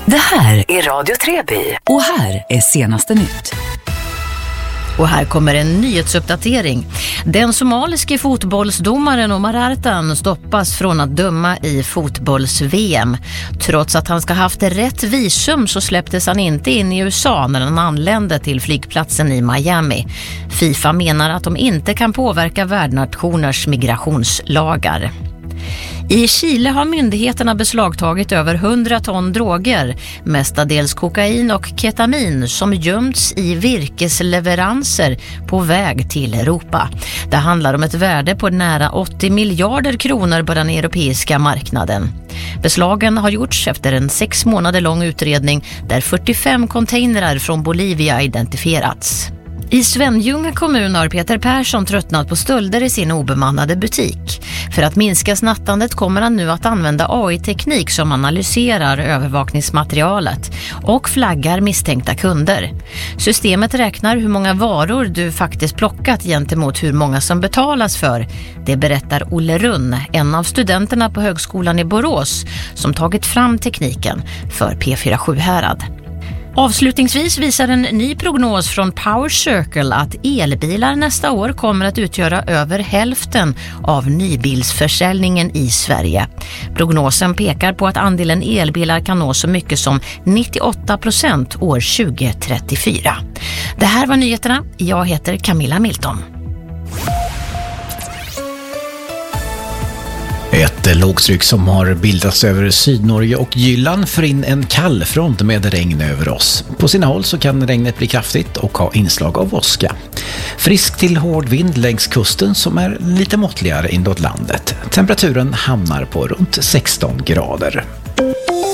Det här är Radio Treby och här är senaste nytt. Och här kommer en nyhetsuppdatering. Den somaliske fotbollsdomaren Omar Artan stoppas från att döma i fotbolls-VM. Trots att han ska ha haft rätt visum så släpptes han inte in i USA när han anlände till flygplatsen i Miami. FIFA menar att de inte kan påverka värdnationers migrationslagar. I Chile har myndigheterna beslagtagit över 100 ton droger, mestadels kokain och ketamin som gömts i virkesleveranser på väg till Europa. Det handlar om ett värde på nära 80 miljarder kronor på den europeiska marknaden. Beslagen har gjorts efter en 6 månader lång utredning där 45 containrar från Bolivia identifierats. I Svenljunga kommun har Peter Persson tröttnat på stölder i sin obemannade butik. För att minska snattandet kommer han nu att använda AI-teknik som analyserar övervakningsmaterialet och flaggar misstänkta kunder. Systemet räknar hur många varor du faktiskt plockat gentemot hur många som betalas för. Det berättar Olle Runn, en av studenterna på högskolan i Borås, som tagit fram tekniken för P4 Sjuhärad. Avslutningsvis visar en ny prognos från Power Circle att elbilar nästa år kommer att utgöra över hälften av nybilsförsäljningen i Sverige. Prognosen pekar på att andelen elbilar kan nå så mycket som 98% år 2034. Det här var nyheterna. Jag heter Camilla Milton. Ett lågtryck som har bildats över Sydnorge och Jylland för in en kall front med regn över oss. På sina håll så kan regnet bli kraftigt och ha inslag av åska. Frisk till hård vind längs kusten som är lite måttligare inåt landet. Temperaturen hamnar på runt 16 grader.